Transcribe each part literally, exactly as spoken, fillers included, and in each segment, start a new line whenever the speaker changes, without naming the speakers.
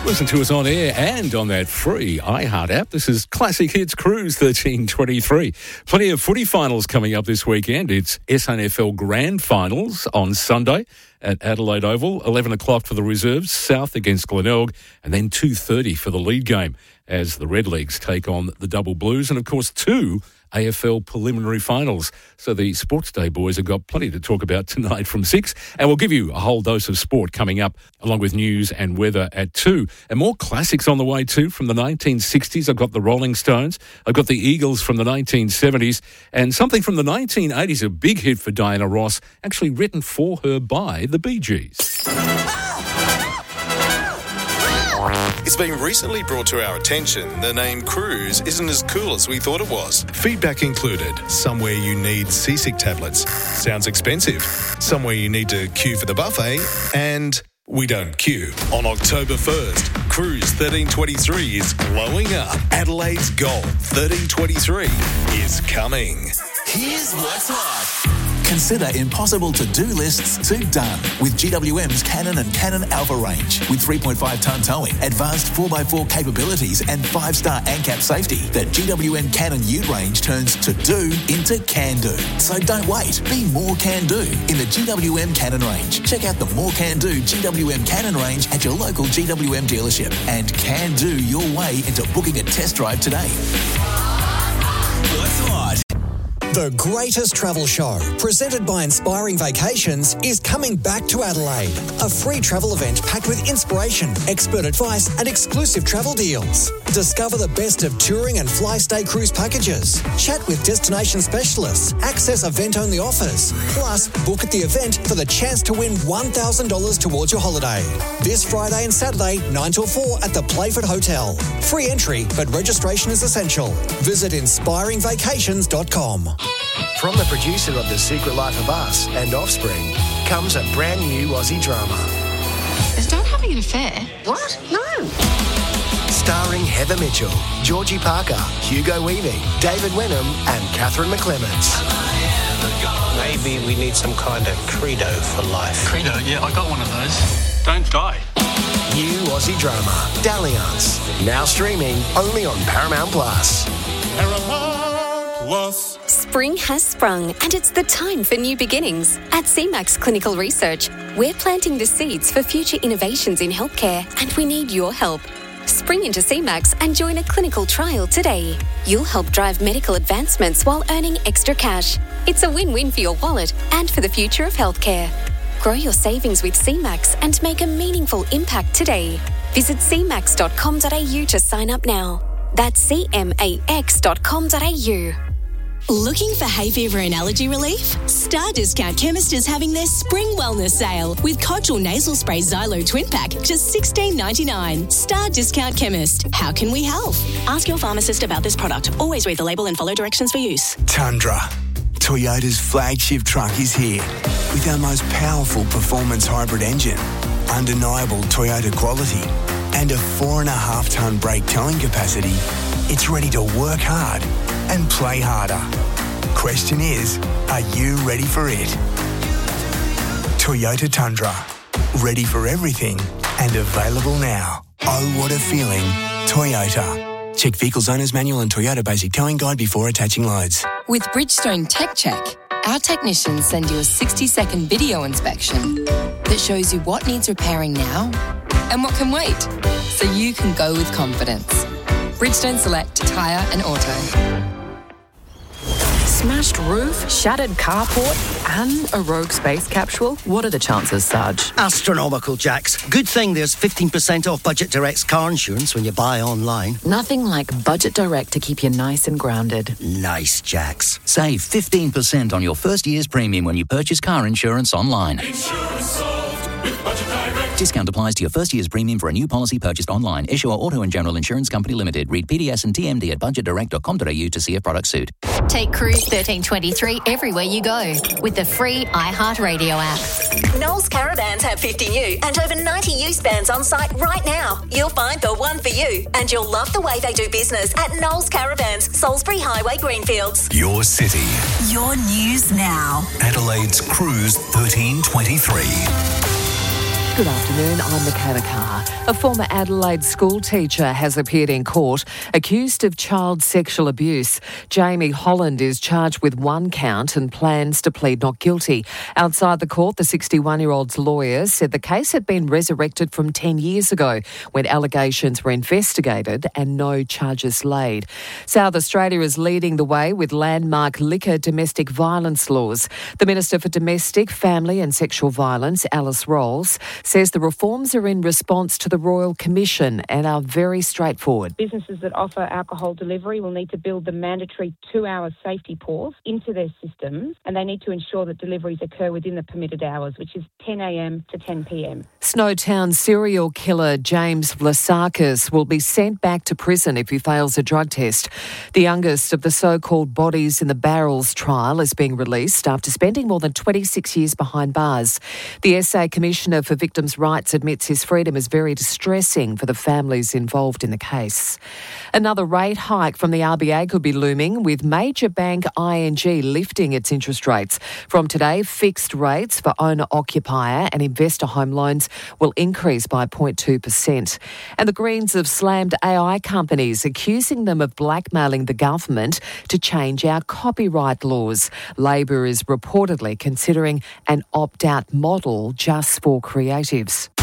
Listen to us on air and on that free iHeart app. This is Classic Hits Cruise thirteen twenty-three. Plenty of footy finals coming up this weekend. It's S A N F L Grand Finals on Sunday at Adelaide Oval. eleven o'clock for the reserves, South against Glenelg, and then two thirty for the lead game as the Red Leagues take on the Double Blues. And, of course, two A F L preliminary finals. So the Sports Day boys have got plenty to talk about tonight from six. And we'll give you a whole dose of sport coming up, along with news and weather at two. And more classics on the way too from the nineteen sixties. I've got the Rolling Stones. I've got the Eagles from the nineteen seventies. And something from the nineteen eighties, a big hit for Diana Ross, actually written for her by the Bee Gees.
It's been recently brought to our attention the name Cruise isn't as cool as we thought it was. Feedback included: somewhere you need seasick tablets, sounds expensive, somewhere you need to queue for the buffet, and we don't queue. On October first, Cruise thirteen twenty-three is glowing up. Adelaide's Gold thirteen twenty-three is coming.
Here's what's hot. Consider impossible to-do lists to done with G W M's Canon and Canon Alpha range. With three point five tonne towing, advanced four by four capabilities and five-star ANCAP safety, the G W M Canon Ute range turns to-do into can-do. So don't wait. Be more can-do in the G W M Canon range. Check out the more can-do G W M Canon range at your local G W M dealership and can-do your way into booking a test drive today. What's hot?
The greatest travel show, presented by Inspiring Vacations, is coming back to Adelaide. A free travel event packed with inspiration, expert advice and exclusive travel deals. Discover the best of touring and fly-stay cruise packages. Chat with destination specialists. Access event-only offers. Plus, book at the event for the chance to win one thousand dollars towards your holiday. This Friday and Saturday, nine till four at the Playford Hotel. Free entry, but registration is essential. Visit inspiring vacations dot com.
From the producer of The Secret Life of Us and Offspring comes a brand new Aussie drama.
Is Dad having an affair?
What? No. Starring Heather Mitchell, Georgie Parker, Hugo Weaving, David Wenham and Catherine McClements.
Maybe we need some kind of credo for life.
Credo? Yeah, I got one of those. Don't die.
New Aussie drama, Dalliance. Now streaming only on Paramount Plus.
Paramount Plus.
Spring has sprung and it's the time for new beginnings. At C MAX Clinical Research, we're planting the seeds for future innovations in healthcare and we need your help. Spring into C MAX and join a clinical trial today. You'll help drive medical advancements while earning extra cash. It's a win-win for your wallet and for the future of healthcare. Grow your savings with C MAX and make a meaningful impact today. Visit c max dot com dot a u to sign up now. That's c max dot com dot a u.
Looking for hay fever and allergy relief? Star Discount Chemist is having their spring wellness sale with Codgel Nasal Spray Xylo Twin Pack, just sixteen ninety-nine. Star Discount Chemist. How can we help? Ask your pharmacist about this product. Always read the label and follow directions for use.
Tundra. Toyota's flagship truck is here with our most powerful performance hybrid engine, undeniable Toyota quality, and a four and a half tonne brake towing capacity. It's ready to work hard and play harder. Question is, are you ready for it? Toyota Tundra. Ready for everything and available now. Oh, what a feeling. Toyota. Check Vehicles Owner's Manual and Toyota Basic Towing Guide before attaching loads.
With Bridgestone Tech Check, our technicians send you a sixty-second video inspection that shows you what needs repairing now and what can wait, so you can go with confidence. Bridgestone Select Tyre and Auto.
Smashed roof, shattered carport, and a rogue space capsule? What are the chances, Sarge?
Astronomical, Jax. Good thing there's fifteen percent off Budget Direct's car insurance when you buy online.
Nothing like Budget Direct to keep you nice and grounded.
Nice, Jax.
Save fifteen percent on your first year's premium when you purchase car insurance online.
Insurance solved with Budget Direct.
Discount applies to your first year's premium for a new policy purchased online. Issuer Auto and General Insurance Company Limited. Read P D S and T M D at budget direct dot com dot a u to see if products suit.
Take Cruise thirteen twenty-three everywhere you go with the free iHeartRadio app.
Knowles Caravans have fifty new and over ninety used vans on site right now. You'll find the one for you and you'll love the way they do business at Knowles Caravans, Salisbury Highway, Greenfields.
Your city.
Your news now.
Adelaide's Cruise thirteen twenty-three.
Good afternoon, I'm Michaela Carr. A former Adelaide school teacher has appeared in court accused of child sexual abuse. Jamie Holland is charged with one count and plans to plead not guilty. Outside the court, the sixty-one-year-old's lawyer said the case had been resurrected from ten years ago when allegations were investigated and no charges laid. South Australia is leading the way with landmark liquor domestic violence laws. The Minister for Domestic, Family and Sexual Violence, Alice Rolls, says the reforms are in response to the Royal Commission and are very straightforward.
Businesses that offer alcohol delivery will need to build the mandatory two-hour safety pause into their systems, and they need to ensure that deliveries occur within the permitted hours, which is ten a.m. to ten p.m.
Snowtown serial killer James Vlasakis will be sent back to prison if he fails a drug test. The youngest of the so-called bodies in the barrels trial is being released after spending more than twenty-six years behind bars. The S A Commissioner for Victims' Rights admits his freedom is very distressing for the families involved in the case. Another rate hike from the R B A could be looming, with major bank I N G lifting its interest rates. From today, fixed rates for owner-occupier and investor home loans will increase by zero point two percent. And the Greens have slammed A I companies, accusing them of blackmailing the government to change our copyright laws. Labor is reportedly considering an opt-out model just for creatives.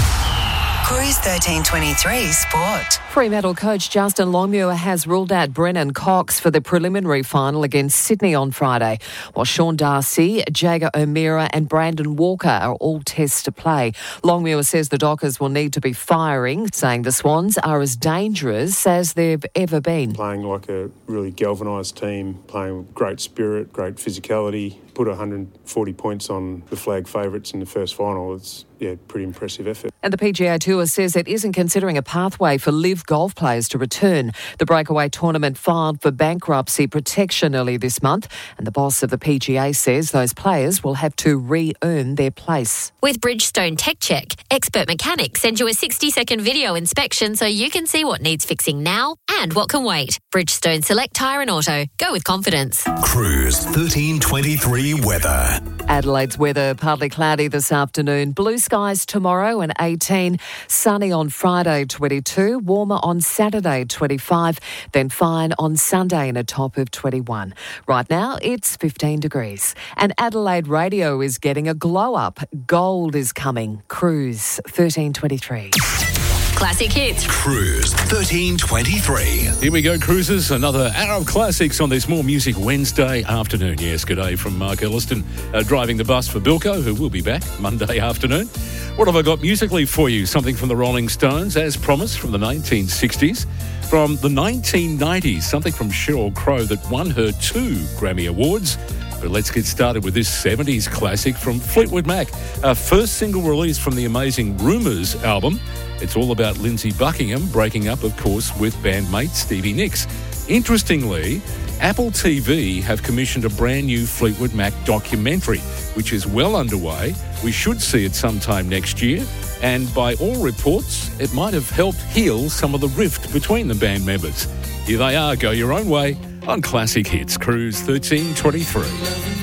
Cruise thirteen twenty-three Sport.
Fremantle coach Justin Longmuir has ruled out Brennan Cox for the preliminary final against Sydney on Friday, while Sean Darcy, Jager O'Meara and Brandon Walker are all tests to play. Longmuir says the Dockers will need to be firing, saying the Swans are as dangerous as they've ever been.
Playing like a really galvanised team, playing with great spirit, great physicality, put one hundred forty points on the flag favourites in the first final. It's yeah, pretty impressive effort.
And the P G A Tour says it isn't considering a pathway for live golf players to return. The breakaway tournament filed for bankruptcy protection early this month, and the boss of the P G A says those players will have to re-earn their place.
With Bridgestone Tech Check, expert mechanics send you a sixty-second video inspection so you can see what needs fixing now and what can wait. Bridgestone Select Tyre and Auto. Go with confidence.
Cruise thirteen twenty-three weather.
Adelaide's weather, partly cloudy this afternoon. Blue skies tomorrow and eighteen. Sunny on Friday, twenty-two. Warmer on Saturday, twenty-five. Then fine on Sunday and a top of twenty-one. Right now, it's fifteen degrees. And Adelaide Radio is getting a glow up. Gold is coming. Cruise thirteen twenty-three.
Classic hits.
Cruise thirteen twenty-three.
Here we go, cruisers. Another hour of classics on this More Music Wednesday afternoon. Yes, good day from Mark Elliston, uh, driving the bus for Bilko, who will be back Monday afternoon. What have I got musically for you? Something from the Rolling Stones, as promised, from the nineteen sixties. From the nineteen nineties, something from Sheryl Crow that won her two Grammy Awards. But let's get started with this seventies classic from Fleetwood Mac. Our first single release from the amazing Rumours album. It's all about Lindsey Buckingham breaking up, of course, with bandmate Stevie Nicks. Interestingly, Apple T V have commissioned a brand new Fleetwood Mac documentary, which is well underway. We should see it sometime next year. And by all reports, it might have helped heal some of the rift between the band members. Here they are, Go Your Own Way on Classic Hits, Cruise thirteen twenty-three.